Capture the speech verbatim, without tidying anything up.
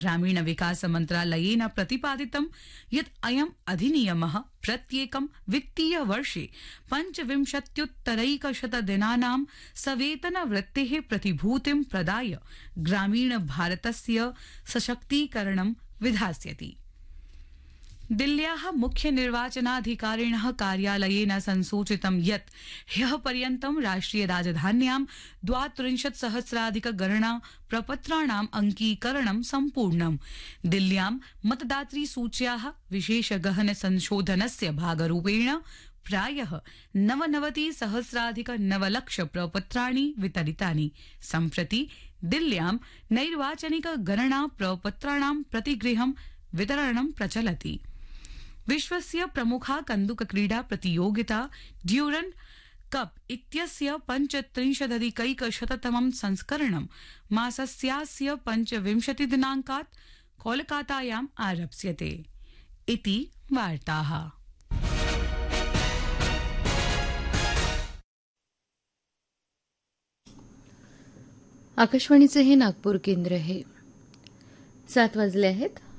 ग्रामीण विकास मंत्रालयेन प्रतिपादितं यत् अयम् अधिनियमः प्रत्येकं वित्तीय वर्षे पञ्चविंशत्युत्तरैकशत दिनानां सवेतनवृत्तेः प्रतिभूतिं प्रदाय ग्रामीण भारतस्य सशक्तीकरणं विधास्यति। दिल्ल्याः मुख्य निर्वाचनाधिकारिणः कार्यालयेन संसूचितं यत् ह्यः पर्यन्तं राष्ट्रिय राजधान्यां द्वात्रिंशत् सहस्राधिक गणना प्रपत्राणाम् अङ्कीकरणं सम्पूर्णम्। दिल्ल्यां मतदातृ सूच्याः विशेष गहन संशोधनस्य भागरूपेण प्रायः नवनवति सहस्राधिक नवलक्ष प्रपत्राणि वितरितानि। सम्प्रति दिल्ल्यां नैर्वाचनिक गणना प्रपत्राणां प्रतिगृहं वितरणं प्रचलति। विश्वस्य प्रमुखा कन्दुक क्रीडा प्रतियोगिता ड्यूरण्ड कप इत्यस्य पञ्चत्रिंशदधिकैकशततमं संस्करणं मासस्यास्य पञ्चविंशति दिनाङ्कात् कोलकातायाम् आरप्स्यते। इति वार्ताः। आकाशवाणीचे हे नागपूर केंद्र आहे। सात वाजले आहेत।